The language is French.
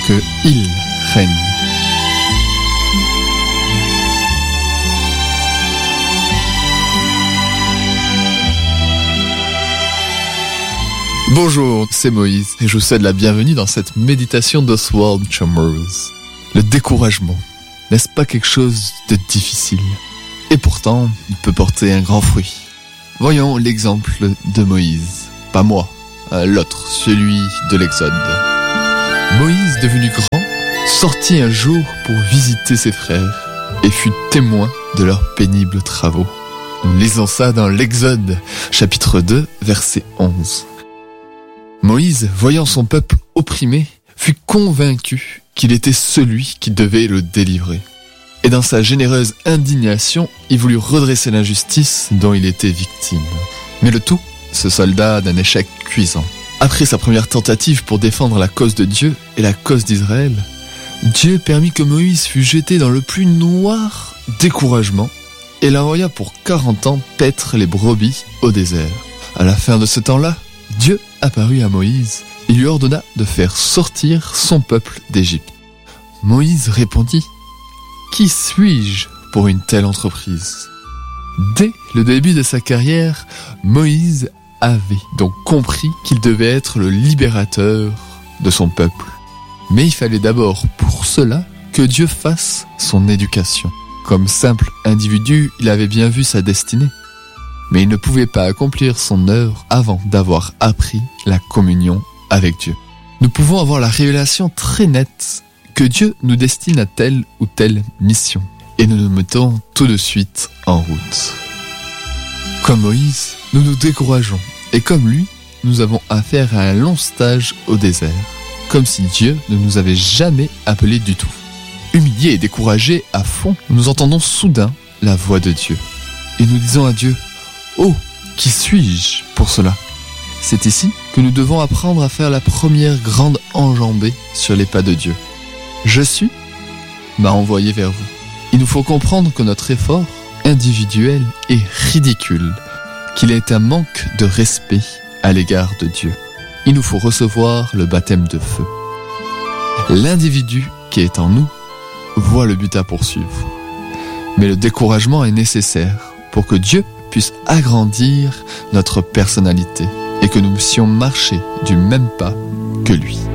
qu'il règne. Bonjour, c'est Moïse et je vous souhaite la bienvenue dans cette méditation d'Oswald Chambers. Le découragement, n'est-ce pas quelque chose de difficile? Et pourtant, il peut porter un grand fruit. Voyons l'exemple de Moïse. Pas moi, l'autre, celui de l'Exode. Moïse, devenu grand, sortit un jour pour visiter ses frères et fut témoin de leurs pénibles travaux. Nous lisons ça dans l'Exode, chapitre 2, verset 11. Moïse, voyant son peuple opprimé, fut convaincu qu'il était celui qui devait le délivrer. Et dans sa généreuse indignation, il voulut redresser l'injustice dont il était victime. Mais le tout se solda d'un échec cuisant. Après sa première tentative pour défendre la cause de Dieu et la cause d'Israël, Dieu permit que Moïse fût jeté dans le plus noir découragement et l'envoya pour 40 ans paître les brebis au désert. À la fin de ce temps-là, Dieu apparut à Moïse et lui ordonna de faire sortir son peuple d'Égypte. Moïse répondit : « Qui suis-je pour une telle entreprise ?» Dès le début de sa carrière, Moïse avait donc compris qu'il devait être le libérateur de son peuple. Mais il fallait d'abord pour cela que Dieu fasse son éducation. Comme simple individu, il avait bien vu sa destinée. Mais il ne pouvait pas accomplir son œuvre avant d'avoir appris la communion avec Dieu. Nous pouvons avoir la révélation très nette que Dieu nous destine à telle ou telle mission. Et nous nous mettons tout de suite en route. Comme Moïse, nous nous décourageons. Et comme lui, nous avons affaire à un long stage au désert. Comme si Dieu ne nous avait jamais appelés du tout. Humiliés et découragés à fond, nous entendons soudain la voix de Dieu. Et nous disons à Dieu : « Oh, qui suis-je pour cela ?» C'est ici que nous devons apprendre à faire la première grande enjambée sur les pas de Dieu. Je suis m'a envoyé vers vous. Il nous faut comprendre que notre effort individuel est ridicule, qu'il est un manque de respect à l'égard de Dieu. Il nous faut recevoir le baptême de feu. L'individu qui est en nous voit le but à poursuivre. Mais le découragement est nécessaire pour que Dieu puisse agrandir notre personnalité et que nous puissions marcher du même pas que lui.